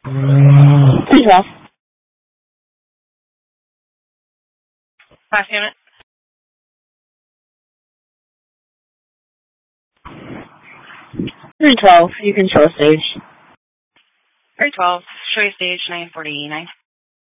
312. Last unit. 312, you can show a stage. 312, show you stage 949.